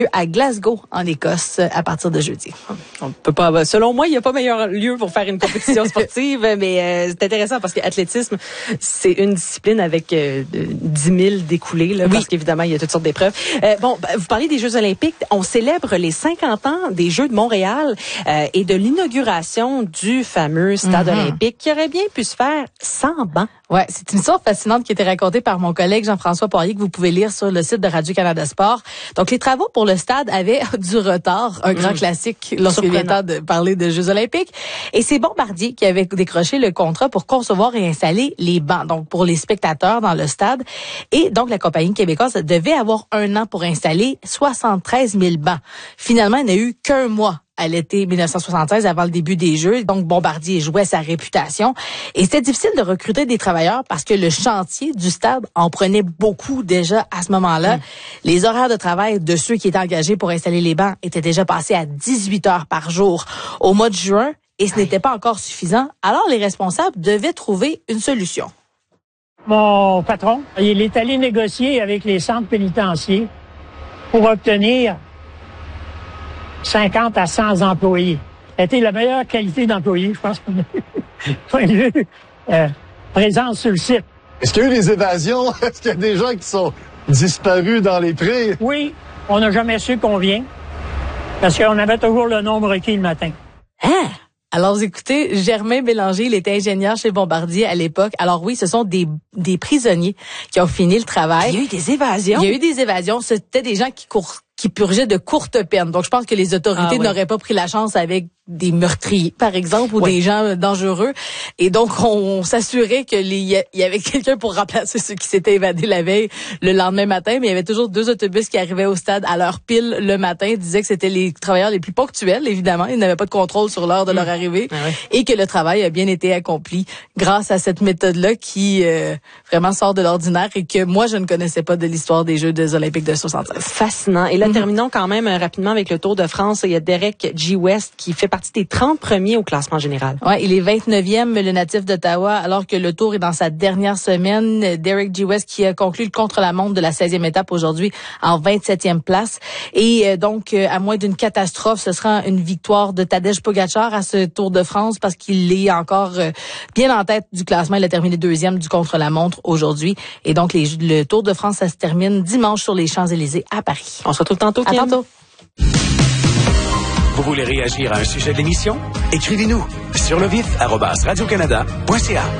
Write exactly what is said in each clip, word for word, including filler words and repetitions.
à Glasgow, en Écosse, à partir de jeudi. On peut pas, selon moi, il n'y a pas meilleur lieu pour faire une compétition sportive, mais euh, c'est intéressant parce que l'athlétisme, c'est une discipline avec euh, dix mille découlés, là, oui. Parce qu'évidemment, il y a toutes sortes d'épreuves. Euh, bon, vous parlez des Jeux olympiques. On célèbre les cinquante ans des Jeux de Montréal euh, et de l'inauguration du fameux stade mm-hmm. olympique qui aurait bien pu se faire sans banc. Ouais, c'est une histoire fascinante qui a été racontée par mon collègue Jean-François Poirier que vous pouvez lire sur le site de Radio-Canada Sport. Donc, les travaux pour le stade avaient du retard, un grand mmh. classique lorsqu'il vient temps de parler de Jeux olympiques. Et c'est Bombardier qui avait décroché le contrat pour concevoir et installer les bancs, donc pour les spectateurs dans le stade. Et donc, la compagnie québécoise devait avoir un an pour installer soixante-treize mille bancs. Finalement, il n'y a eu qu'un mois à l'été mille neuf cent soixante-seize, avant le début des Jeux. Donc, Bombardier jouait sa réputation. Et c'était difficile de recruter des travailleurs parce que le chantier du stade en prenait beaucoup déjà à ce moment-là. Mmh. Les horaires de travail de ceux qui étaient engagés pour installer les bancs étaient déjà passés à dix-huit heures par jour au mois de juin. Et ce n'était pas encore suffisant. Alors, les responsables devaient trouver une solution. Mon patron, il est allé négocier avec les centres pénitentiaires pour obtenir cinquante à cent employés. C'était la meilleure qualité d'employés, je pense. Point de vue, euh, présence sur le site. Est-ce qu'il y a eu des évasions? Est-ce qu'il y a des gens qui sont disparus dans les prés? Oui, on n'a jamais su combien, parce qu'on avait toujours le nombre requis le matin. Hein? Alors, vous écoutez, Germain Bélanger, il était ingénieur chez Bombardier à l'époque. Alors oui, ce sont des, des prisonniers qui ont fini le travail. Il y a eu des évasions? Il y a eu des évasions. C'était des gens qui courent qui purgeaient de courtes peines. Donc, je pense que les autorités ah, oui. n'auraient pas pris la chance avec des meurtriers, par exemple, ou oui. des gens dangereux. Et donc, on, on s'assurait que les, il y avait quelqu'un pour remplacer ceux qui s'étaient évadés la veille le lendemain matin. Mais il y avait toujours deux autobus qui arrivaient au stade à l'heure pile le matin. Ils disaient que c'était les travailleurs les plus ponctuels, évidemment. Ils n'avaient pas de contrôle sur l'heure de mmh. leur arrivée. Ah, oui. Et que le travail a bien été accompli grâce à cette méthode-là qui euh, vraiment sort de l'ordinaire et que moi, je ne connaissais pas de l'histoire des Jeux des Olympiques de soixante-seize. Fascinant. Et là, mmh. terminons quand même euh, rapidement avec le Tour de France. Il y a Derek G. West qui fait partie des trente premiers au classement général. Ouais, il est vingt-neuvième, le natif d'Ottawa, alors que le Tour est dans sa dernière semaine. Derek G. West qui a conclu le contre-la-montre de la seizième étape aujourd'hui en vingt-septième place. Et euh, donc, euh, à moins d'une catastrophe, ce sera une victoire de Tadej Pogacar à ce Tour de France parce qu'il est encore euh, bien en tête du classement. Il a terminé deuxième du contre-la-montre aujourd'hui. Et donc, les, le Tour de France, ça se termine dimanche sur les Champs-Élysées à Paris. On se retrouve tantôt, Kim. À tantôt. Vous voulez réagir à un sujet de l'émission? Écrivez-nous sur le vif arobase radio-canada point c a.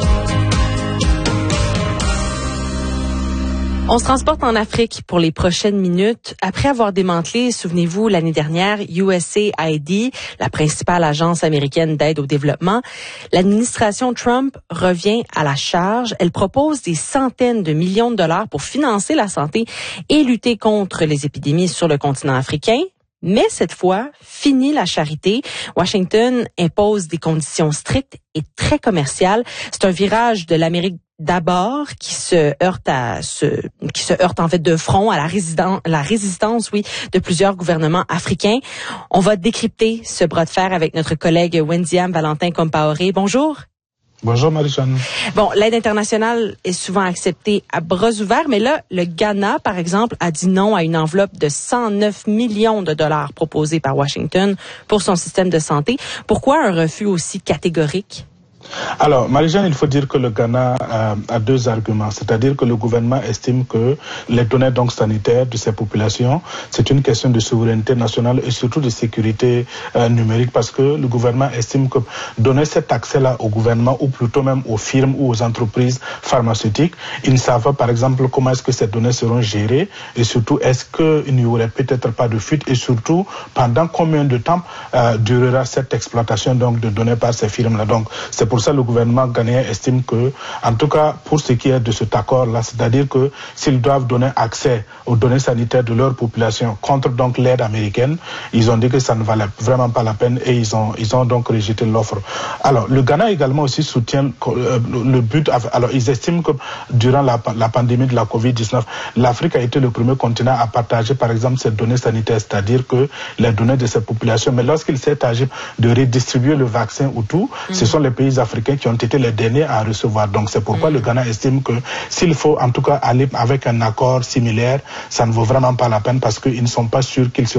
On se transporte en Afrique pour les prochaines minutes. Après avoir démantelé, souvenez-vous, l'année dernière, U S A I D, la principale agence américaine d'aide au développement, l'administration Trump revient à la charge. Elle propose des centaines de millions de dollars pour financer la santé et lutter contre les épidémies sur le continent africain. Mais cette fois, fini la charité. Washington impose des conditions strictes et très commerciales. C'est un virage de l'Amérique d'abord qui se heurte à ce qui se heurte en fait de front à la résistance la résistance oui de plusieurs gouvernements africains. On va décrypter ce bras de fer avec notre collègue Wendiam Valentin Compaoré. Bonjour. Bonjour Marie-Jeanne. Bon, l'aide internationale est souvent acceptée à bras ouverts, mais là, le Ghana, par exemple, a dit non à une enveloppe de cent neuf millions de dollars proposée par Washington pour son système de santé. Pourquoi un refus aussi catégorique? Alors, Marie-Jeanne, il faut dire que le Ghana a, a deux arguments. C'est-à-dire que le gouvernement estime que les données donc sanitaires de ces populations, c'est une question de souveraineté nationale et surtout de sécurité euh, numérique, parce que le gouvernement estime que donner cet accès-là au gouvernement ou plutôt même aux firmes ou aux entreprises pharmaceutiques, ils ne savent pas, par exemple, comment est-ce que ces données seront gérées et surtout, est-ce qu'il n'y aurait peut-être pas de fuite et surtout, pendant combien de temps euh, durera cette exploitation donc de données par ces firmes-là. Donc, c'est pour ça que le gouvernement ghanéen estime que, en tout cas pour ce qui est de cet accord-là, c'est-à-dire que s'ils doivent donner accès aux données sanitaires de leur population contre donc l'aide américaine, ils ont dit que ça ne valait vraiment pas la peine et ils ont ils ont donc rejeté l'offre. Alors le Ghana également aussi soutient euh, le but. Alors ils estiment que durant la, la pandémie de la covid dix-neuf, l'Afrique a été le premier continent à partager par exemple ces données sanitaires, c'est-à-dire que les données de ces populations. Mais lorsqu'il s'est agi de redistribuer le vaccin ou tout, mmh. ce sont les pays africains qui ont été les derniers à recevoir. Donc c'est pourquoi mmh. le Ghana estime que s'il faut en tout cas aller avec un accord similaire, ça ne vaut vraiment pas la peine parce qu'ils ne sont pas sûrs qu'ils seront